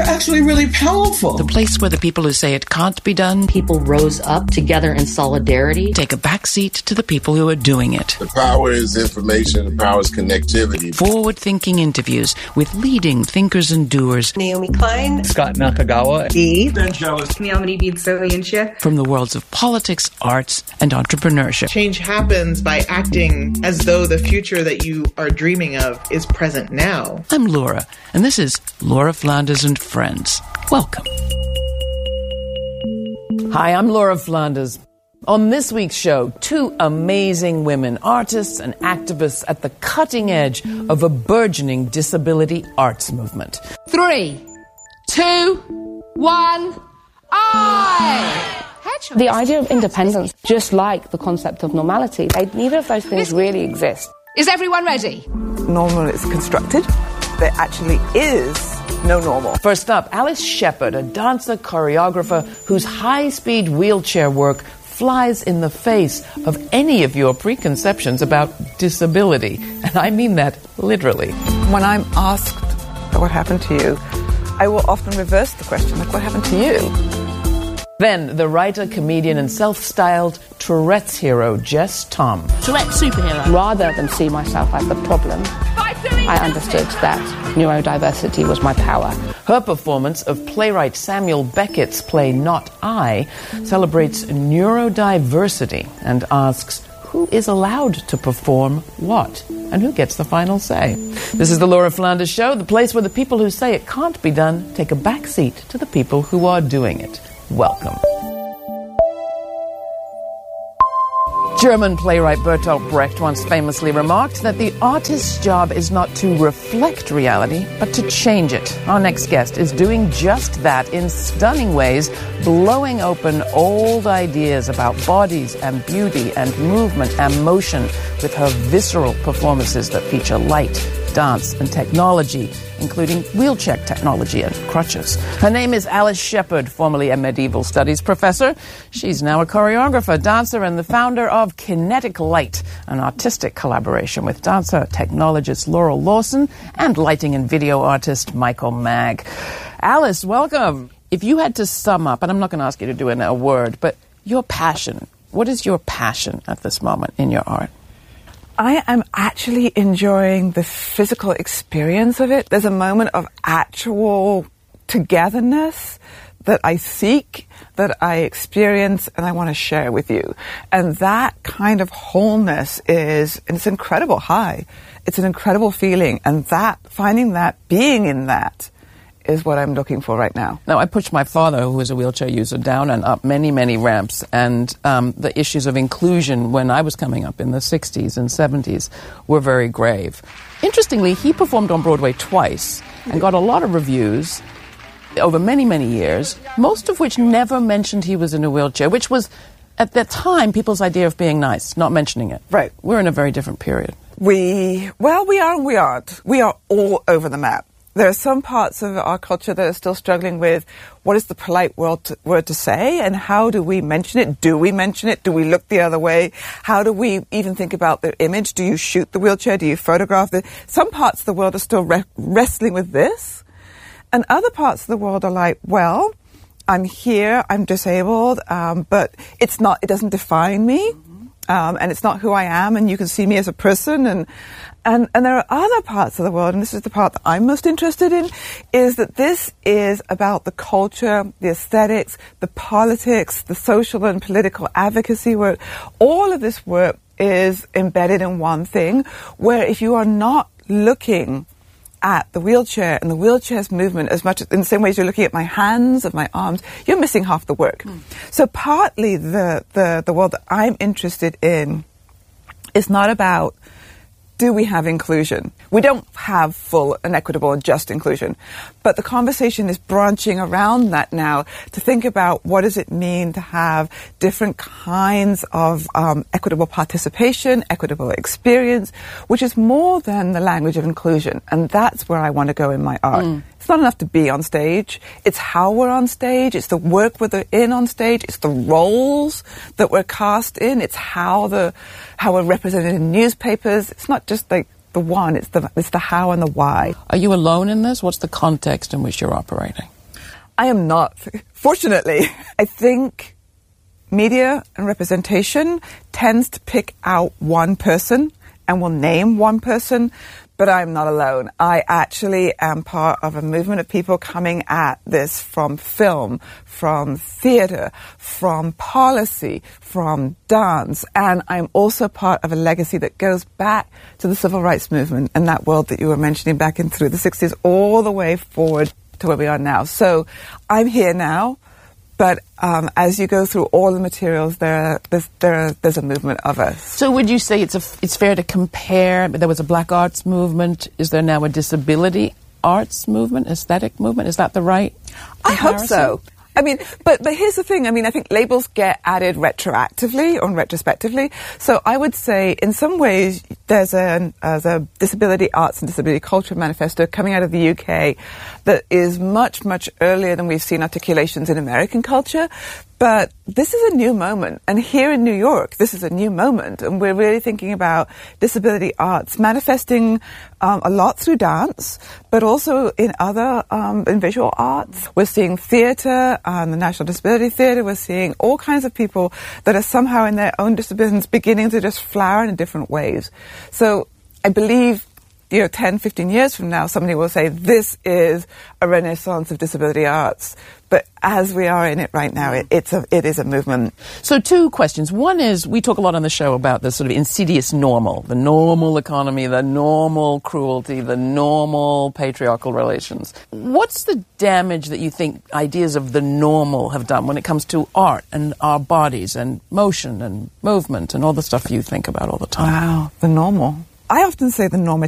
actually really powerful. The place where the people who say it can't be done, people rose up together in solidarity, take a backseat to the people who are doing it. The power is information, the power is connectivity. Forward-thinking interviews with leading thinkers and doers. Naomi Klein, Scott Nakagawa, Evangelist, from the worlds of politics, arts, and entrepreneurship. Change happens by acting as though the future that you are dreaming of is present now. I'm Laura, and this is Laura Flanders and Friends. Welcome. Hi, I'm Laura Flanders. On this week's show, two amazing women, artists and activists at the cutting edge of a burgeoning disability arts movement. 3, 2, 1, I! The idea of independence, just like the concept of normality, neither of those things really exist. Is everyone ready? Normal is constructed. There actually is no normal. First up, Alice Sheppard, a dancer choreographer whose high-speed wheelchair work flies in the face of any of your preconceptions about disability. And I mean that literally. When I'm asked what happened to you, I will often reverse the question, like, what happened to you? Then, the writer, comedian, and self-styled Tourette's hero, Jess Tom. Tourette's superhero. Rather than see myself as the problem, I understood that neurodiversity was my power. Her performance of playwright Samuel Beckett's play Not I celebrates neurodiversity and asks, who is allowed to perform what? And who gets the final say? This is the Laura Flanders Show, the place where the people who say it can't be done take a backseat to the people who are doing it. Welcome. German playwright Bertolt Brecht once famously remarked that the artist's job is not to reflect reality, but to change it. Our next guest is doing just that in stunning ways, blowing open old ideas about bodies and beauty and movement and motion with her visceral performances that feature light, dance, and technology, including wheelchair technology and crutches. Her name is Alice Sheppard, formerly a medieval studies professor. She's now a choreographer, dancer, and the founder of Kinetic Light, an artistic collaboration with dancer technologist Laurel Lawson and lighting and video artist Michael Magg. Alice, welcome. If you had to sum up, and I'm not going to ask you to do it in a word, but your passion, what is your passion at this moment in your art? I am actually enjoying the physical experience of it. There's a moment of actual togetherness that I seek, that I experience, and I want to share with you. And that kind of wholeness it's an incredible high. It's an incredible feeling. And that, finding that, being in that, is what I'm looking for right now. Now, I pushed my father, who was a wheelchair user, down and up many, many ramps, and the issues of inclusion when I was coming up in the 60s and 70s were very grave. Interestingly, he performed on Broadway twice and got a lot of reviews over many, many years, most of which never mentioned he was in a wheelchair, which was, at that time, people's idea of being nice, not mentioning it. Right. We're in a very different period. We are and we aren't. We are all over the map. There are some parts of our culture that are still struggling with what is the polite word to say, and how do we mention it? Do we mention it? Do we look the other way? How do we even think about the image? Do you shoot the wheelchair? Do you photograph it? Some parts of the world are still wrestling with this, and other parts of the world are like, well, I'm here, I'm disabled, but it doesn't define me. And it's not who I am, and you can see me as a person. And there are other parts of the world, and this is the part that I'm most interested in, is that this is about the culture, the aesthetics, the politics, the social and political advocacy work. All of this work is embedded in one thing, where if you are not looking at the wheelchair and the wheelchair's movement as much in the same way as you're looking at my hands and my arms, you're missing half the work. So partly the world that I'm interested in is not about, do we have inclusion? We don't have full and equitable and just inclusion. But the conversation is branching around that now to think about what does it mean to have different kinds of equitable participation, equitable experience, which is more than the language of inclusion. And that's where I want to go in my art. It's not enough to be on stage. It's how we're on stage. It's the work we're in on stage. It's the roles that we're cast in. It's how we're represented in newspapers. It's not just like the one. It's the how and the why. Are you alone in this? What's the context in which you're operating? I am not, fortunately. I think media and representation tends to pick out one person and will name one person, but I'm not alone. I actually am part of a movement of people coming at this from film, from theatre, from policy, from dance, and I'm also part of a legacy that goes back to the civil rights movement and that world that you were mentioning back in through the 60s all the way forward to where we are now. So I'm here now. But as you go through all the materials, there's a movement of us. So would you say it's fair to compare? There was a Black arts movement. Is there now a disability arts movement, aesthetic movement? Is that the right comparison? I hope so. I mean, but here's the thing. I mean, I think labels get added retroactively or retrospectively. So I would say, in some ways, there's a disability arts and disability culture manifesto coming out of the UK that is much, much earlier than we've seen articulations in American culture. But this is a new moment. And here in New York, this is a new moment. And we're really thinking about disability arts manifesting a lot through dance, but also in other in visual arts. We're seeing theatre, the National Disability Theatre. We're seeing all kinds of people that are somehow in their own disabilities beginning to just flower in different ways. So I believe, 10, 15 years from now, somebody will say, this is a renaissance of disability arts. But as we are in it right now, it is a movement. So 2 questions. One is, we talk a lot on the show about the sort of insidious normal, the normal economy, the normal cruelty, the normal patriarchal relations. What's the damage that you think ideas of the normal have done when it comes to art and our bodies and motion and movement and all the stuff you think about all the time? Wow, the normal. I often say the normative.